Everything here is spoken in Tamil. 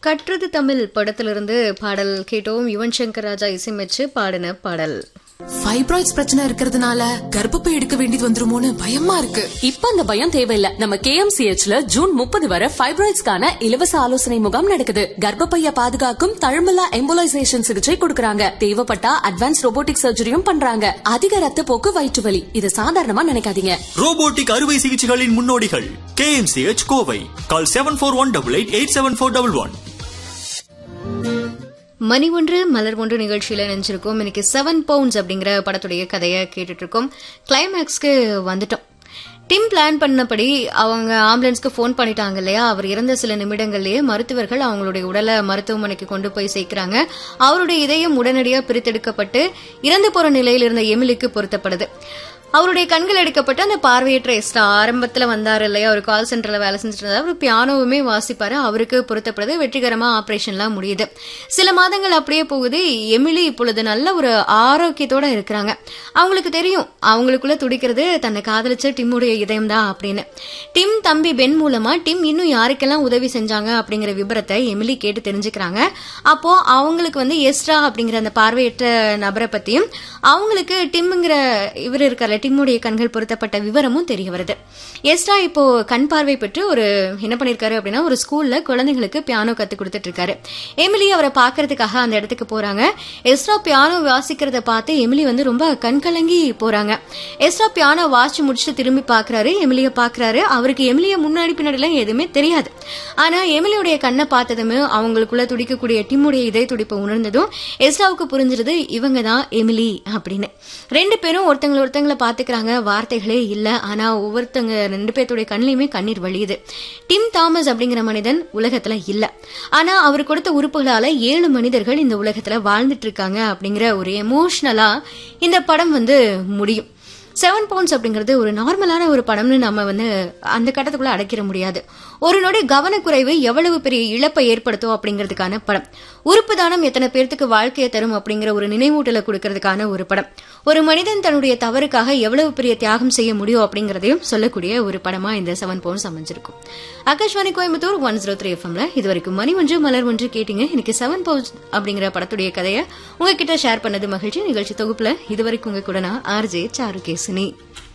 கற்றது தமிழ் படத்திலிருந்து பாடல் கேட்டோம். யுவன் சங்கர் ராஜா இசையமைச்சு பாடின பாடல். ஃபைப்ராய்ட்ஸ் பிரச்சனை இருக்கிறதுனால கர்ப்பப்பை எடுக்க வேண்டியது வந்துருமோன்னு பயமா இருக்கு. இப்ப அந்த பயம் தேவையில்ல. நம்ம KMCHல ஜூன் 30 வரை ஃபைப்ராய்ட்ஸ்க்கான இலவச ஆலோசனை முகாம் நடக்குது. கர்ப்பப்பைய பாதுகாக்கும் தழும்பலா எம்போலைசேஷன் சிகிச்சை கொடுக்கறாங்க. தேவைப்பட்டா அட்வான்ஸ் ரோபோட்டிக் சர்ஜரியும் பண்றாங்க. அதிக ரத்த போக்கு, வயிற்று வலி இது சாதாரணமா நினைக்காதீங்க. ரோபோட்டிக் அறுவை சிகிச்சைகளின் முன்னோடிகள் KMCH கோவை. கால் 7418874111. மணி ஒன்று மலர் ஒன்று நிகழ்ச்சியில நினைச்சிருக்கோம். இன்னைக்கு 7 பவுண்ட்ஸ் அப்படிங்கிற படத்துடைய கதையை கேட்டுட்டு இருக்கோம். கிளைமேக்ஸ்க்கு வந்துட்டோம். டிம் பிளான் பண்ணபடி அவங்க ஆம்புலன்ஸ்க்கு போன் பண்ணிட்டாங்க இல்லையா? அவர் இறந்த சில நிமிடங்கள்லயே மருத்துவர்கள் அவங்களுடைய உடலை மருத்துவமனைக்கு கொண்டு போய் சேர்க்கிறாங்க. அவருடைய இதயம் உடனடியா பிரித்தெடுக்கப்பட்டு இறந்து போற நிலையில் இருந்த எமிலிக்கு பொருத்தப்படுது. அவருடைய கண்கள் எடுக்கப்பட்டு அந்த பார்வையற்ற எஸ்ட்ரா ஆரம்பத்துல வந்தாரு இல்லையா? ஒரு கால் சென்டர்ல வேலை செஞ்சுட்டு இருந்தாரு. அவர் பியானோவுமே வாசிப்பாரு. அவருக்கு பொருத்தப்படுது. வெற்றிகரமா ஆபரேஷன்லாம் முடியுது. சில மாதங்கள் அப்படியே போகுது. எமிலி இப்பொழுது நல்ல ஒரு ஆரோக்கியத்தோட இருக்கிறாங்க. அவங்களுக்கு தெரியும் அவங்களுக்குள்ள துடிக்கிறது தன்னை காதலிச்ச டிம்முடைய இதயம் தான் அப்படின்னு. டிம் தம்பி பென் மூலமா டிம் இன்னும் யாருக்கெல்லாம் உதவி செஞ்சாங்க அப்படிங்கிற விபரத்தை எமிலி கேட்டு தெரிஞ்சுக்கிறாங்க. அப்போ அவங்களுக்கு எஸ்ட்ரா அப்படிங்கிற அந்த பார்வையற்ற நபரை பத்தியும் அவங்களுக்கு டிம்ங்கிற இவர் இருக்காரு டிம்முடைய கண்கள் பொருத்தப்பட்ட விவரமும் தெரிய வருது. எஸ்ட்ரா இப்போ கண் பார்வை பெற்று ஒரு என்ன பண்ணிருக்காரு அப்படின்னா ஒரு ஸ்கூல்ல குழந்தைங்களுக்கு பியானோ கத்து கொடுத்துட்டு இருக்காரு. எமிலி அவரை பாக்குறதுக்காக அந்த இடத்துக்கு போறாங்க. எஸ்ட்ரா பியானோ வாசிக்கிறத பார்த்து எமிலி ரொம்ப கண்கலங்கி போறாங்க. எஸ்ட்ரா பியானோ வாசிச்சு முடிச்சுட்டு திரும்பி பாக்குறாரு. எமிலிய பாக்குறாரு. அவருக்கு எமிலிய முன்னாடி பின்னாடி எல்லாம் எதுவுமே தெரியாது. ஆனா எமிலியுடைய கண்ணை பார்த்ததுமே அவங்களுக்குள்ள துடிக்கக்கூடிய டிம்முடைய இதய துடிப்பை உணர்ந்ததும் எஸ்ட்ராவுக்கு புரிஞ்சிருது இவங்க தான் எமிலி அப்படின்னு. ரெண்டு பேரும் ஒருத்தங்களை பாத்துக்கிறாங்க. வார்த்தைகளே இல்ல. ஆனா ஒவ்வொருத்தங்க ரெண்டு பேர்த்துடைய கண்ணிலுமே கண்ணீர் வழியுது. டிம் தாமஸ் அப்படிங்கிற மனிதன் உலகத்துல இல்ல. ஆனா அவர் கொடுத்த உறுப்புகளால 7 மனிதர்கள் இந்த உலகத்துல வாழ்ந்துட்டு இருக்காங்க அப்படிங்கிற ஒரு எமோஷனலா இந்த படம் முடியும். 7 பவுண்ட்ஸ் அப்படிங்கிறது ஒரு நார்மலான ஒரு படம்னு நம்ம அந்த கட்டத்துக்குள்ள அடக்கிட முடியாது. ஒரு நொடி கவனக்குறைவு எவ்வளவு பெரிய இழப்பை ஏற்படுத்தும் அப்படிங்கிறதுக்கான படம். உறுப்பு தானம் எத்தனை பேர்த்துக்கு வாழ்க்கையை தரும் அப்படிங்கிற ஒரு நினைவூட்டலை கொடுக்கறதுக்கான ஒரு படம். ஒரு மனிதன் தன்னுடைய தவறுக்காக எவ்வளவு பெரிய தியாகம் செய்ய முடியும் அப்படிங்கறதையும் சொல்லக்கூடிய ஒரு படமா இந்த 7 பவுண்ட்ஸ் அமைஞ்சிருக்கும். ஆகாஷ்வாணி கோயம்புத்தூர் 103 FMல இதுவரைக்கும் மணி ஒன்று மலர் ஒன்று கேட்டீங்க. இன்னைக்கு 7 பவுண்ட்ஸ் அப்படிங்கிற படத்துடைய கதையை உங்ககிட்ட ஷேர் பண்ணது மகிழ்ச்சி. நிகழ்ச்சி தொகுப்புல இதுவரைக்கும் உங்க கூட நான் RJ சாருகேசினி.